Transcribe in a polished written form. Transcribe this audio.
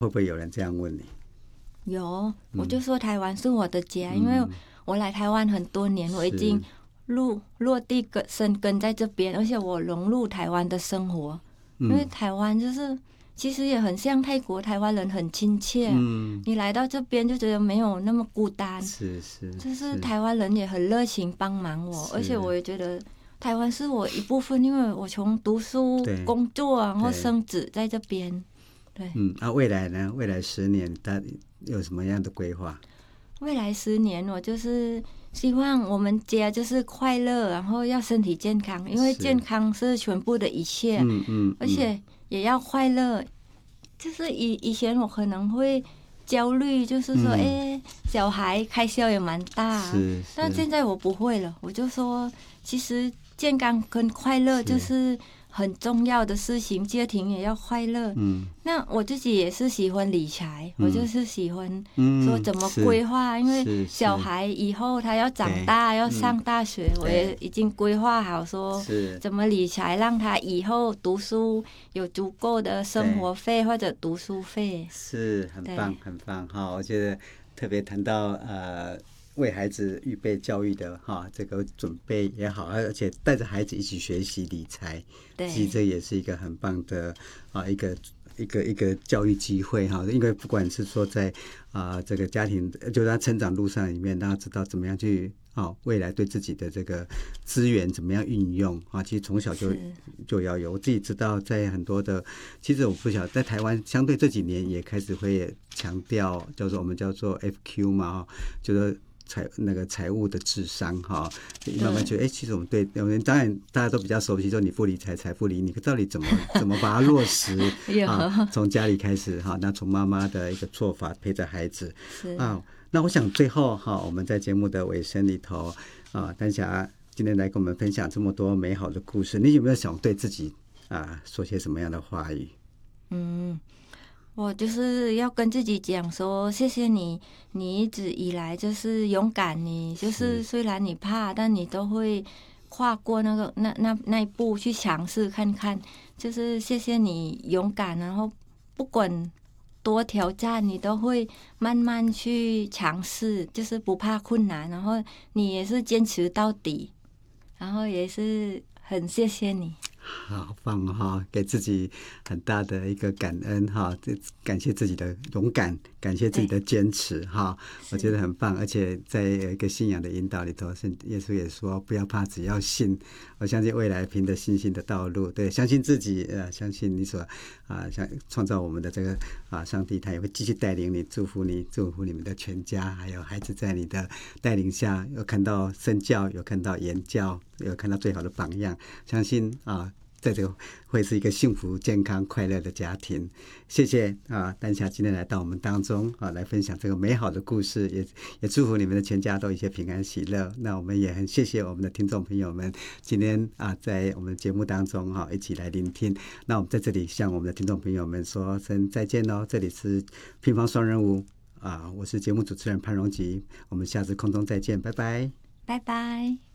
会不会有人这样问你？ 有，我就说台湾是我的家，因为我来台湾很多年，我已经落地生根在这边，而且我融入台湾的生活，因为台湾就是其实也很像泰国，台湾人很亲切，你来到这边就觉得没有那么孤单，就是台湾人也很热情帮忙我，而且我也觉得台湾是我一部分，因为我从读书、工作然后生子在这边。对， 未来呢？未来10年，他有什么样的规划？ 未来10年，我就是希望我们家就是快乐，然后要身体健康，因为健康是全部的一切。而且也要快乐。就是以前我可能会焦虑，就是说，小孩开销也蛮大，但现在我不会了。我就说，其实健康跟快乐就是很重要的事情，家庭也要快乐。那我自己也是喜欢理财，我就是喜欢说怎么规划，因为小孩以后他要长大，要上大学，我也已经规划好说怎么理财，让他以后读书有足够的生活费或者读书费。 是很棒，很棒哈！我觉得特别谈到为孩子预备教育的这个准备也好，而且带着孩子一起学习理财，其实这也是一个很棒的一个教育机会哈。因为不管是说在这个家庭，就是他成长路上里面，让他知道怎么样去未来对自己的这个资源怎么样运用其实从小就要有。我自己知道，在很多的，其实我不晓得，在台湾相对这几年也开始会强调，我们叫做 FQ 嘛，就是财务的智商慢慢觉得其实我们当然大家都比较熟悉说你不理财财富理你，可到底怎么把它落实从家里开始那从妈妈的一个做法陪着孩子那我想最后我们在节目的尾声里头丹霞今天来跟我们分享这么多美好的故事，你有没有想对自己说些什么样的话语？ 我就是要跟自己讲说，谢谢你一直以来就是勇敢，你就是虽然你怕，但你都会跨过那一步去尝试看看，就是谢谢你勇敢，然后不管多挑战，你都会慢慢去尝试，就是不怕困难，然后你也是坚持到底，然后也是很谢谢你。 好棒给自己很大的一个感恩感谢自己的勇敢，感谢自己的坚持我觉得很棒。而且在一个信仰的引导里头，耶稣也说不要怕，只要信。我相信未来凭着信心的道路，对，相信自己相信你所想创造我们的这个上帝，他也会继续带领你，祝福你，祝福你们的全家，还有孩子在你的带领下有看到身教，有看到言教，有看到最好的榜样，相信在这个会是一个幸福健康快乐的家庭。谢谢丹霞今天来到我们当中来分享这个美好的故事，也祝福你们的全家都一切平安喜乐。那我们也很谢谢我们的听众朋友们今天在我们的节目当中一起来聆听。那我们在这里向我们的听众朋友们说声再见咯。这里是乒乓双人舞我是节目主持人潘荣吉，我们下次空中再见，拜拜， 拜拜。